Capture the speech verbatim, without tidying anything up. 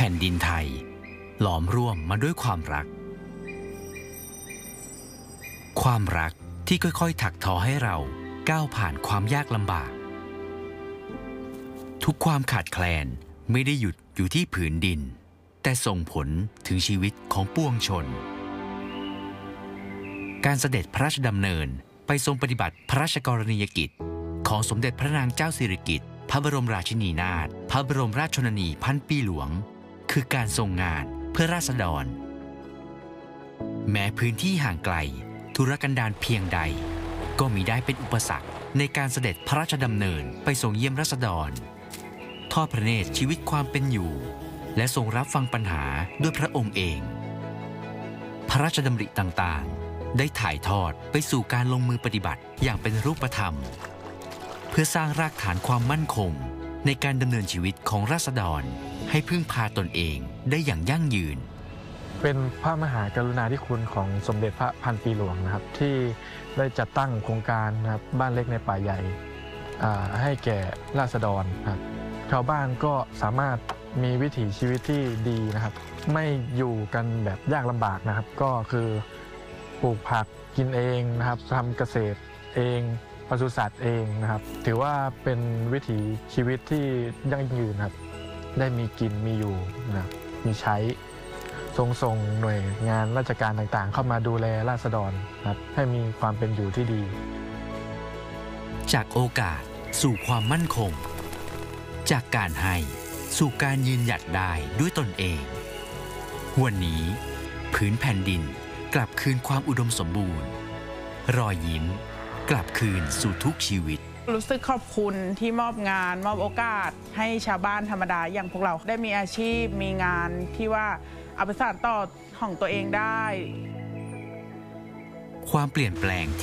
ผ่นดินไทยหลอมร่วมมาด้วยความรักความรักที่ค่อยๆถักทอให้เราก้าวผ่านความยากลำบากทุกความขาดแคลนไม่ได้หยุดอยู่ที่ผืนดินแต่ส่งผลถึงชีวิตของปวงชนการเสด็จพระราชดำเนินไปทรงปฏิบัติพระราชกรณียกิจของสมเด็จพระนางเจ้าสิริกิติ์พระบรมราชินีนาถพระบรมราชชนนีพันปีหลวงคือการทรงงานเพื่อราษฎรแม้พื้นที่ห่างไกลทุรกันดารเพียงใดก็มิได้เป็นอุปสรรคในการเสด็จพระราชดำเนินไปทรงเยี่ยมราษฎรทอดพระเนตรชีวิตความเป็นอยู่และทรงรับฟังปัญหาด้วยพระองค์เองพระราชดำริต่างๆได้ถ่ายทอดไปสู่การลงมือปฏิบัติอย่างเป็นรูปธรรมเพื่อสร้างรากฐานความมั่นคงในการดำเนินชีวิตของราษฎรให้พึ่งพาตนเองได้อย่างยั่งยืนเป็นพระมหากรุณาธิคุณของสมเด็จพระพันปีหลวงนะครับที่ได้จัดตั้งโครงการนะครับบ้านเล็กในป่าใหญ่ให้แก่ราษฎรครับชาวบ้านก็สามารถมีวิถีชีวิตที่ดีนะครับไม่อยู่กันแบบยากลำบากนะครับก็คือปลูกผักกินเองนะครับทำเกษตรเองปศุสัตว์เองนะครับถือว่าเป็นวิถีชีวิตที่ยั่งยืนครับได้มีกินมีอยู่นะครับมีใช้ทรงส่งหน่วยงานราชการต่างๆเข้ามาดูแลราษฎรครับให้มีความเป็นอยู่ที่ดีจากโอกาสสู่ความมั่นคงจากการให้สู่การยืนหยัดได้ด้วยตนเองวันนี้ผืนแผ่นดินกลับคืนความอุดมสมบูรณ์รอยยิ้มกลับคืนสู่ทุกชีวิตรู้สึกขอบคุณที่มอบงานมอบโอกาสให้ชาวบ้านธรรมดาอย่างพวกเราได้มีอาชีพมีงานที่ว่าเอาไปสานต่อของตัวเองได้ความเปลี่ยนแปลง